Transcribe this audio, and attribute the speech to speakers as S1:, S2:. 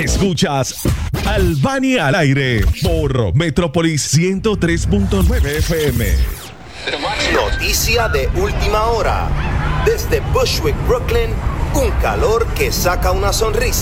S1: Escuchas Albany al aire por Metrópolis 103.9 FM.
S2: Noticia de última hora. Desde Bushwick, Brooklyn, un calor que saca una sonrisa.